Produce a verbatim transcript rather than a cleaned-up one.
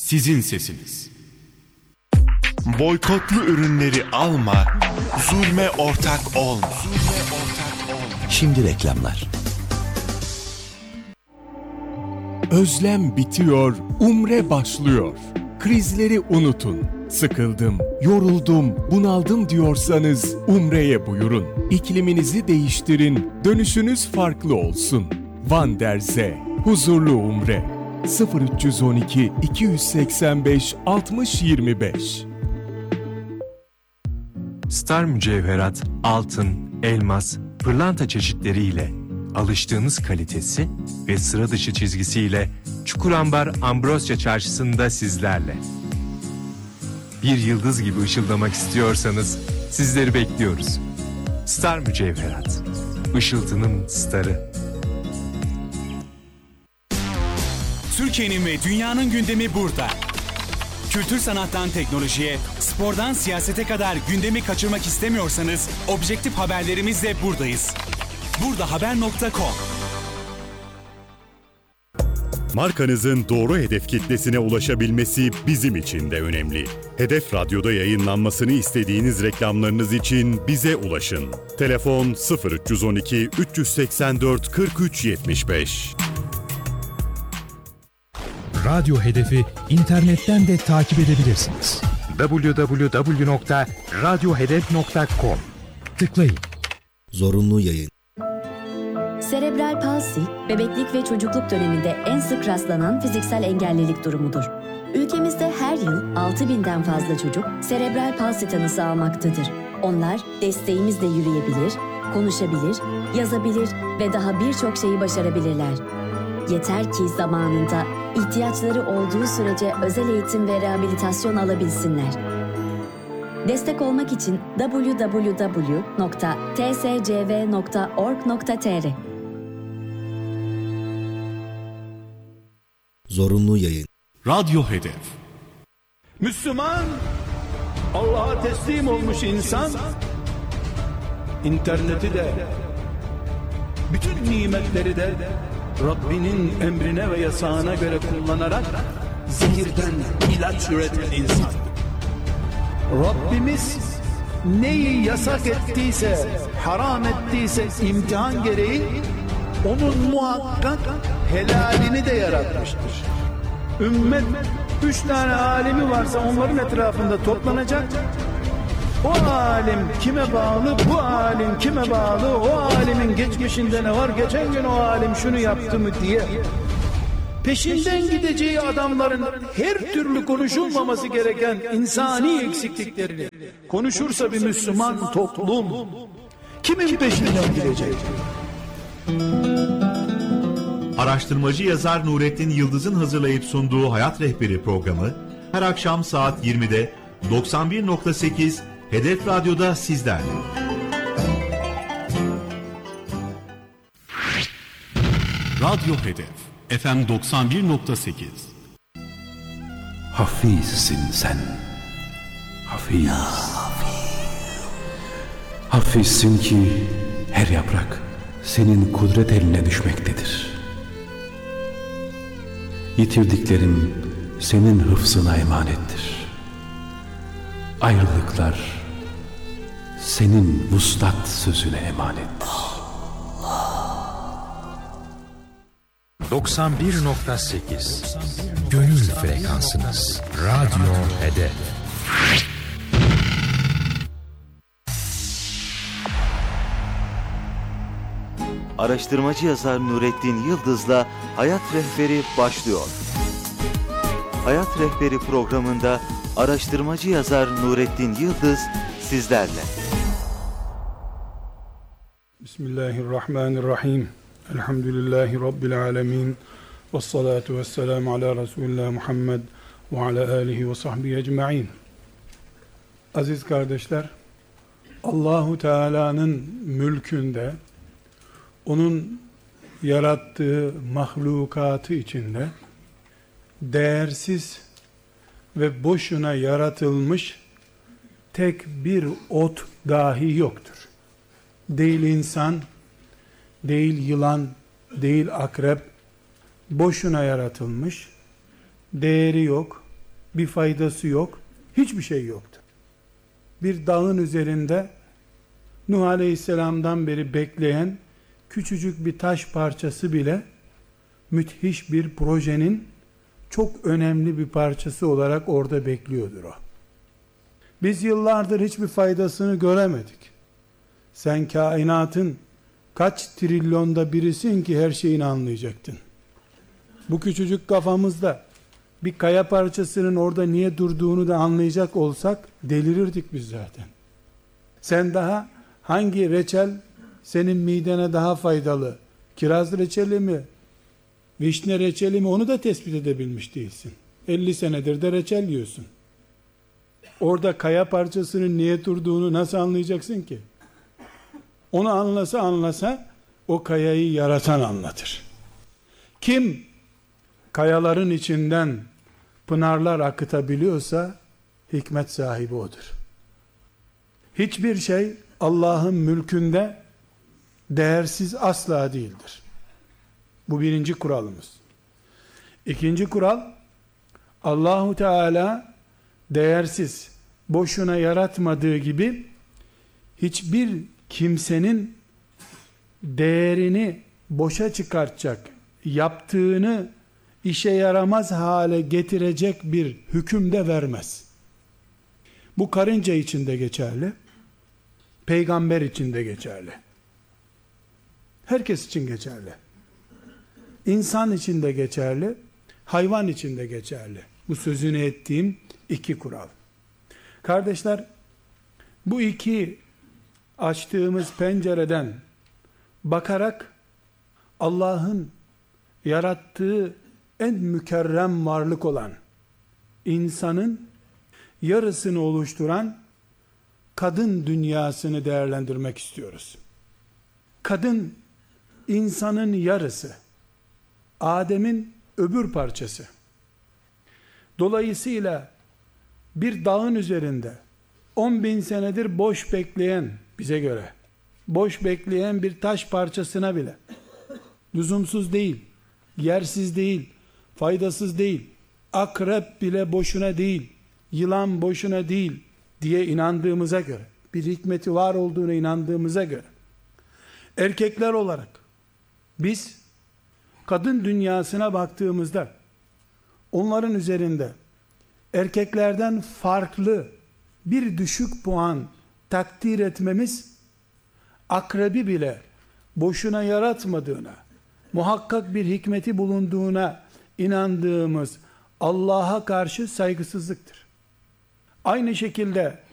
sizin sesiniz. Boykotlu ürünleri alma, zulme ortak olma. Şimdi reklamlar. Özlem bitiyor, umre başlıyor. Krizleri unutun. Sıkıldım, yoruldum, bunaldım diyorsanız umreye buyurun. İkliminizi değiştirin, dönüşünüz farklı olsun. Van der Zee, huzurlu umre. sıfır üç on iki iki yüz seksen beş altmış yirmi beş. Star mücevherat, altın, elmas, pırlanta çeşitleriyle alıştığınız kalitesi ve sıra dışı çizgisiyle Çukurambar Ambrosya Çarşısı'nda sizlerle. Bir yıldız gibi ışıldamak istiyorsanız sizleri bekliyoruz. Star mücevherat, ışıltının starı. Türkiye'nin ve dünyanın gündemi burada. Kültür sanattan teknolojiye, spordan siyasete kadar gündemi kaçırmak istemiyorsanız objektif haberlerimizle buradayız. burdahaber nokta com. Markanızın doğru hedef kitlesine ulaşabilmesi bizim için de önemli. Hedef Radyo'da yayınlanmasını istediğiniz reklamlarınız için bize ulaşın. Telefon sıfır üç on iki üç seksen dört kırk üç yetmiş beş. Radyo Hedefi internetten de takip edebilirsiniz. double-u double-u double-u nokta radyo hedef nokta com. Tıklayın. Zorunlu yayın. Serebral palsi, bebeklik ve çocukluk döneminde en sık rastlanan fiziksel engellilik durumudur. Ülkemizde her yıl altı binden fazla çocuk serebral palsi tanısı almaktadır. Onlar desteğimizle yürüyebilir, konuşabilir, yazabilir ve daha birçok şeyi başarabilirler. Yeter ki zamanında, ihtiyaçları olduğu sürece özel eğitim ve rehabilitasyon alabilsinler. Destek olmak için double-u double-u double-u nokta t s c v nokta org nokta t r. Zorunlu yayın. Radyo Hedef. Müslüman, Allah'a teslim olmuş insan, interneti de, bütün nimetleri de Rabbinin emrine ve yasağına göre kullanarak zehirden ilaç üreten insan. Rabbimiz neyi yasak ettiyse, haram ettiyse imtihan gereği onun muhakkak helalini de yaratmıştır. Ümmet üç tane alimi varsa onların etrafında toplanacak. O alim kime bağlı, bu alim kime bağlı, o alimin geçmişinde ne var, geçen gün o alim şunu yaptı mı diye peşinden gideceği adamların her türlü konuşulmaması gereken insani eksikliklerini konuşursa bir Müslüman toplum kimin peşinden gidecek? Araştırmacı yazar Nurettin Yıldız'ın hazırlayıp sunduğu Hayat Rehberi programı her akşam saat yirmide doksan bir nokta sekiz Hedef Radyo'da sizlerle. Radyo Hedef F M doksan bir nokta sekiz. Hafizsin sen. Hafiz. Hafizsin ki her yaprak senin kudret eline düşmektedir. Yitirdiklerim senin hıfzına emanettir. Ayrılıklar senin vuslat sözüne emanettir. doksan bir nokta sekiz Gönül frekansınız. Radyo Hedef. Araştırmacı yazar Nurettin Yıldız'la Hayat Rehberi başlıyor. Hayat Rehberi programında araştırmacı yazar Nurettin Yıldız sizlerle. Bismillahirrahmanirrahim. Elhamdülillahi Rabbil alemin. Vessalatu vesselamu ala Resulullah Muhammed ve ala alihi ve sahbihi ecma'in. Aziz kardeşler, Allahu Teala'nın mülkünde, onun yarattığı mahlukatı içinde değersiz ve boşuna yaratılmış tek bir ot dahi yoktur. Değil insan, değil yılan, değil akrep, boşuna yaratılmış, değeri yok, bir faydası yok. Hiçbir şey yoktu. Bir dağın üzerinde Nuh Aleyhisselam'dan beri bekleyen küçücük bir taş parçası bile müthiş bir projenin çok önemli bir parçası olarak orada bekliyordur o. Biz yıllardır hiçbir faydasını göremedik. Sen kainatın kaç trilyonda birisin ki her şeyini anlayacaktın. Bu küçücük kafamızda bir kaya parçasının orada niye durduğunu da anlayacak olsak delirirdik biz zaten. Sen daha hangi reçel senin midene daha faydalı? Kiraz reçeli mi? Vişne reçeli mi? Onu da tespit edebilmiş değilsin. elli senedir de reçel yiyorsun. Orada kaya parçasının niye durduğunu nasıl anlayacaksın ki? Onu anlasa anlasa o kayayı yaratan anlatır. Kim kayaların içinden pınarlar akıtabiliyorsa hikmet sahibi odur. Hiçbir şey Allah'ın mülkünde değersiz asla değildir. Bu birinci kuralımız. İkinci kural, Allahu Teala değersiz, boşuna yaratmadığı gibi hiçbir kimsenin değerini boşa çıkartacak, yaptığını işe yaramaz hale getirecek bir hüküm de vermez. Bu karınca için de geçerli, peygamber için de geçerli. Herkes için geçerli. İnsan için de geçerli, hayvan için de geçerli. Bu sözünü ettiğim iki kural. Kardeşler, bu iki açtığımız pencereden bakarak Allah'ın yarattığı en mükerrem varlık olan insanın yarısını oluşturan kadın dünyasını değerlendirmek istiyoruz. Kadın insanın yarısı, Adem'in öbür parçası. Dolayısıyla bir dağın üzerinde on bin senedir boş bekleyen, bize göre boş bekleyen bir taş parçasına bile lüzumsuz değil, yersiz değil, faydasız değil, akrep bile boşuna değil, yılan boşuna değil diye inandığımıza göre, bir hikmeti var olduğuna inandığımıza göre, erkekler olarak biz kadın dünyasına baktığımızda onların üzerinde erkeklerden farklı bir düşük puan takdir etmemiz, akrebi bile boşuna yaratmadığına, muhakkak bir hikmeti bulunduğuna inandığımız Allah'a karşı saygısızlıktır. Aynı şekilde